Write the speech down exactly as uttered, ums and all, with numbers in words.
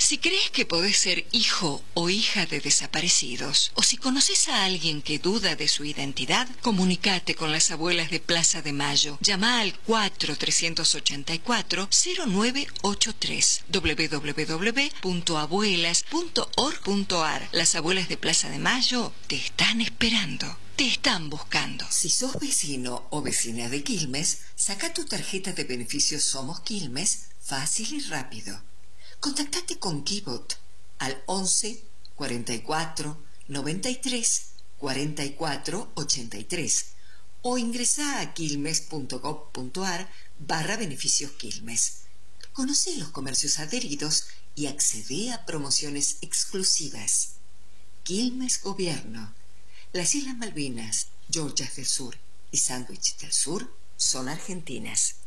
Si crees que podés ser hijo o hija de desaparecidos, o si conoces a alguien que duda de su identidad, comunicate con las abuelas de Plaza de Mayo. Llama al cuatro tres ocho cuatro cero nueve ocho tres doble u doble u doble u punto abuelas punto org punto ar. Las abuelas de Plaza de Mayo te están esperando. Te están buscando. Si sos vecino o vecina de Quilmes, saca tu tarjeta de beneficios Somos Quilmes fácil y rápido. Contactate con Kibot al once cuarenta y cuatro noventa y tres cuarenta y cuatro ochenta y tres o ingresa a quilmes punto gob punto ar barra beneficios Quilmes. Conoce los comercios adheridos y accede a promociones exclusivas. Quilmes Gobierno. Las Islas Malvinas, Georgias del Sur y Sándwich del Sur son argentinas.